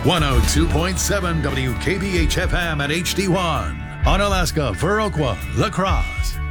102.7 WKBH FM at HD1. Onalaska, Viroqua, La Crosse.